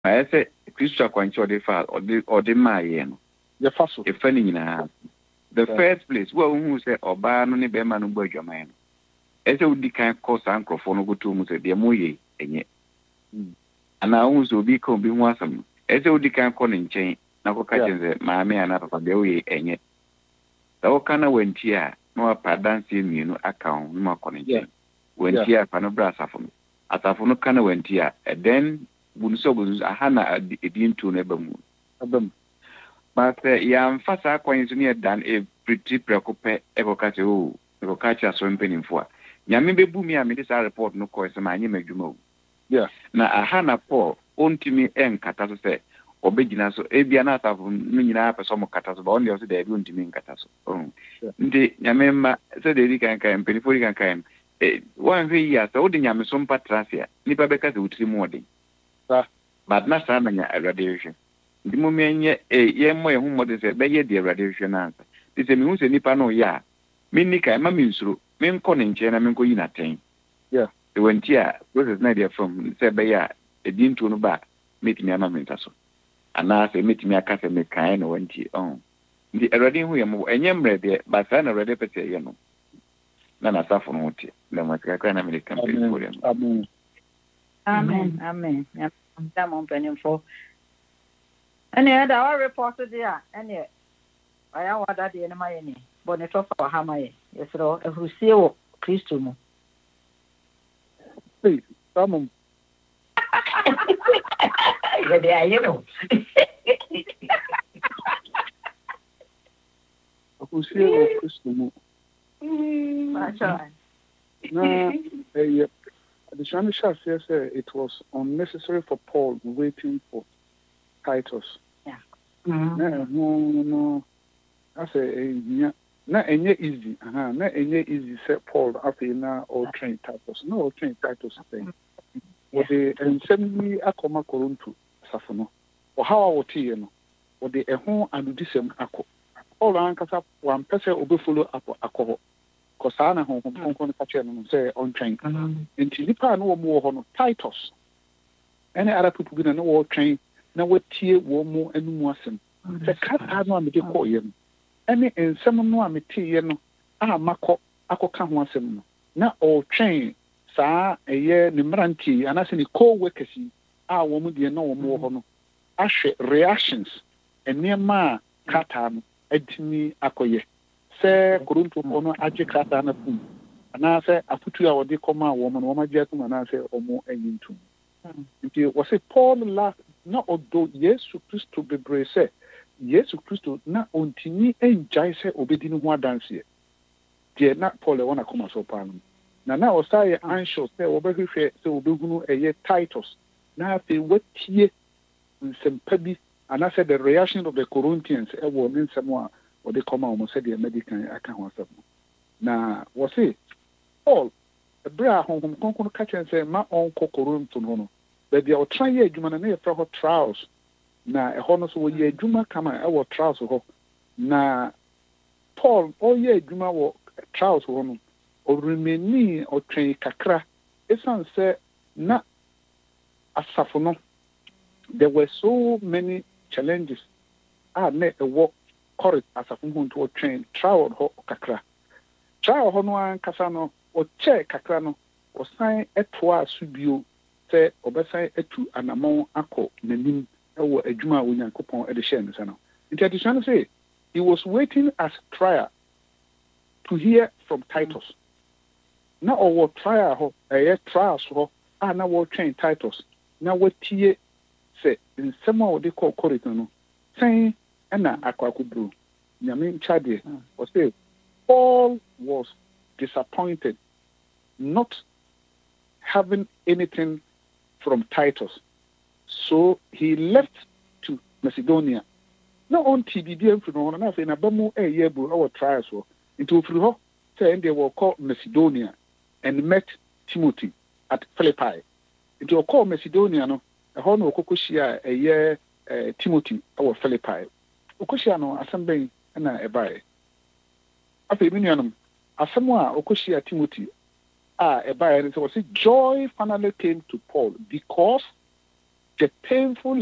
I say Christian Quancho de Fall or the Mayan. The first A funny in a the first place, well, who say Oba no Beman Bojo man. As a would kind course uncle for no go to Musa de Moye, and yet. And I also be come be wasome. As a would kind calling chain, now catching the mammy and up of the way, and yet. The Okana went here, no padancy, you know, account, no calling chain. Went here, Panobras of me. As I no kind of went here, and then Bunso was a Hana at the Edin to Nevermoon. But yam fasa coins near than a pretty preoccupy evocato, evocatia swimming for. Yammy be boomy, I made this report no course, my name of Jumo. Yeah. Now a Hana poor, own to me and catastrophe, or beginners, so Abiana of Minina, some catastrophe, only also they don't mean catastrophe. Oh, the Yamema said they can come, Peniforican kind. 1 year, so the Yamson Patracia, Nipa Becca would see more day. But not Samanya radiation. The moment ye more whom what is a bay the radiation answer. This is a news and Nipano ya. Minika, Maminsru, men conning China, Menko in attain. Yeah. The went here, was an idea from Sebaya, a din to no back, meet me a mamentaso. And I say, meet me a cafe make kind or went on. The Eradin who am and yam ready, but fan already pet a yano. Nana suffer not it. No much can American for him. Amen. Amen. Amen. I'm on penny for. And yet, our reported there, and yet, I am what that in my any. Bonnet for Hamay, yes, if we see you, Christum. Please, come Yeah, you know. Who's here, Christum? The Shani Shah says it was unnecessary for Paul waiting for Titus. Yeah. No. I say, not any easy. Not any easy. Said Paul after now or train Titus. No, train Titus thing. What the and send me a comma corunto Safono. Or how I would tell you, or the a home and do this acco. All around one person will be follow up alcohol. Kosana home from Kachan say on train. Until Nipa no more on Titus. Any other people going to know all train. Now what tier war more and more sim. The cat I know I'm a call him. Any and some more I'm a tea no. Mako can once him. Not all train. Sa a year Nimranti and as any co workers. Woman dear no more hono. Ashe reactions and near ma katam edini akoye. Say Kuruntu Kono Aji Katana Pum. And I say, I put you out the comma woman, woman gentleman, and I say, or more ending to. It was a Paul laugh, not although yes, Christ to be brave, say, yes, Christ not on Tini and Jaise obedient one dance here. Dear not Paul, I want to come as a palm. Now, was I anxious, say, over here, so we do a year Titus. Now, if they wet here in some pebby, and I said the reaction of the Corinthians, a woman somewhere. Or they come out and say the American I can't want something. Now, was it all a bra home catch and say, my own cocoon to no. But they are trying a human and for her trials. Now, a honest way, ye Juma come our trials. Now, Paul, oh, yeah, Juma or trials or remain me or train kakra. It's say, not a safono. There were so many challenges. I met a walk. Correct as a phone to a train, travel ho kakra. Travel hono kasano or che kakrano or sign a toa subio, say or beside a two and among ako, meaning a juma winner coupon at the shen. In addition, say he was waiting as trial to hear from Titus. Now, or trial a trials ho, now what train Titus. Now, what tea say in some what they call corridor, saying. And I could do. Yamin Chadi was say Paul was disappointed not having anything from Titus. So he left to Macedonia. Not on TBD from one in a Bamu a year our trials were into Fruho, saying they were called Macedonia and met Timothy at Philippi. It will call Macedonia no a honor Kokushia a year Timothy our Philippi. Okoshia assembly and a buy. After Minianum, Asamoah Okoshia Timothy, a buy, and it was joy finally came to Paul because the painful